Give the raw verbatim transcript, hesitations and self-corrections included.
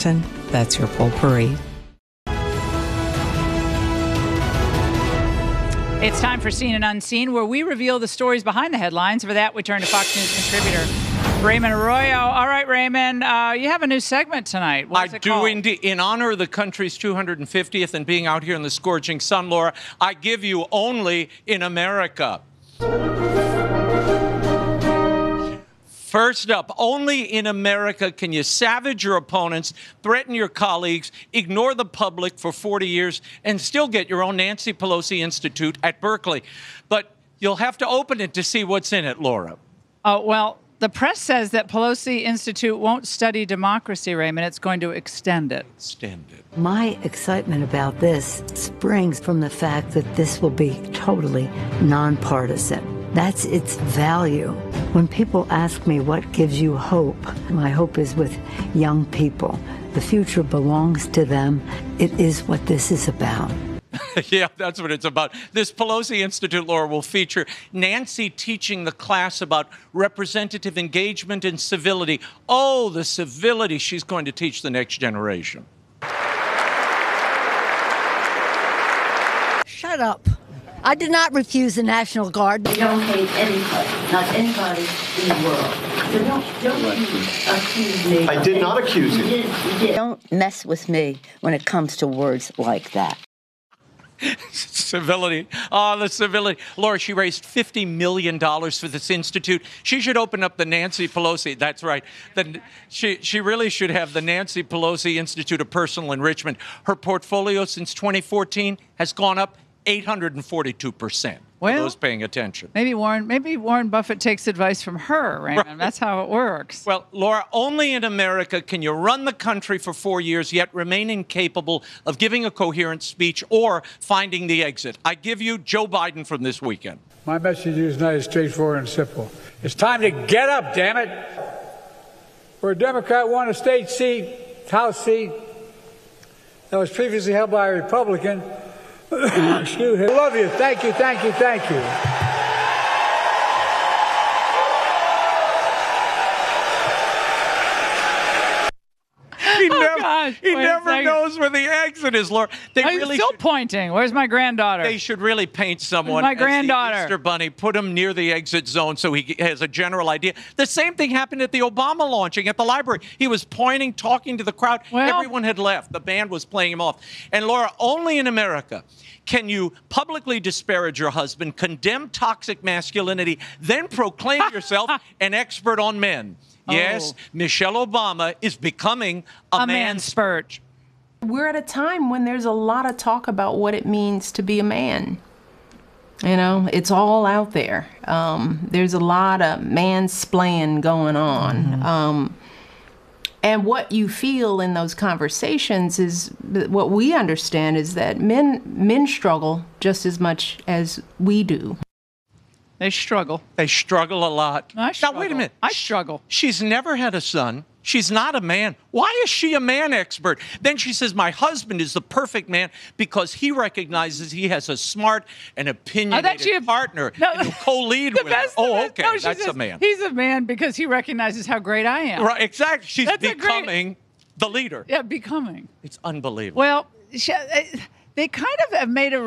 That's your Potpourri. It's time for Seen and Unseen, where we reveal the stories behind the headlines. For that, we turn to Fox News contributor Raymond Arroyo. All right, Raymond, uh, you have a new segment tonight. What's I it do called? indeed. In honor of the country's two hundred fiftieth and being out here in the scorching sun, Laura, I give you Only in America. First up, only in America can you savage your opponents, threaten your colleagues, ignore the public for forty years, and still get your own Nancy Pelosi Institute at Berkeley. But you'll have to open it to see what's in it, Laura. Oh, well, the press says that Pelosi Institute won't study democracy, Raymond. It's going to extend it. Extend it. My excitement about this springs from the fact that this will be totally nonpartisan. That's its value. When people ask me what gives you hope, my hope is with young people. The future belongs to them. It is what this is about. Yeah, that's what it's about. This Pelosi Institute, Laura, will feature Nancy teaching the class about representative engagement and civility. Oh, the civility she's going to teach the next generation. Shut up. I did not refuse the National Guard. We don't hate anybody, not anybody in the world. So don't, don't you accuse me. I did not accuse you. You did, you did. Don't mess with me when it comes to words like that. Civility. Oh, the civility. Laura, she raised fifty million dollars for this institute. She should open up the Nancy Pelosi. That's right. The, she, she really should have the Nancy Pelosi Institute of Personal Enrichment. Her portfolio since twenty fourteen has gone up eight hundred forty-two percent. Well, for those paying attention. Maybe Warren, maybe Warren Buffett takes advice from her, Raymond. Right. That's how it works. Well, Laura, only in America can you run the country for four years yet remain incapable of giving a coherent speech or finding the exit. I give you Joe Biden from this weekend. My message to you is nice, straightforward, and simple. It's time to get up, damn it. Where a Democrat won a state seat, House seat, that was previously held by a Republican. Excuse me. I love you. Thank you, thank you, thank you. He oh, never, gosh. he Wait never knows where the exit is, Laura. They I'm really still should, pointing. Where's my granddaughter? They should really paint someone my as granddaughter? the Easter Bunny, put him near the exit zone so he has a general idea. The same thing happened at the Obama launching at the library. He was pointing, talking to the crowd. Well, everyone had left. The band was playing him off. And Laura, only in America can you publicly disparage your husband, condemn toxic masculinity, then proclaim yourself an expert on men. Yes, oh. Michelle Obama is becoming a, a man spurge. We're at a time when there's a lot of talk about what it means to be a man. You know, it's all out there. Um, there's a lot of mansplain going on. Mm-hmm. Um, and what you feel in those conversations is, what we understand is that men men struggle just as much as we do. They struggle. They struggle a lot. I struggle. Now, wait a minute. I struggle. She's never had a son. She's not a man. Why is she a man expert? Then she says, my husband is the perfect man because he recognizes he has a smart and opinionated partner no, and co-lead with her. Oh, okay, no, that's says, a man. He's a man because he recognizes how great I am. Right, exactly. She's That's becoming great, the leader. Yeah, becoming. It's unbelievable. Well, she, they kind of have made a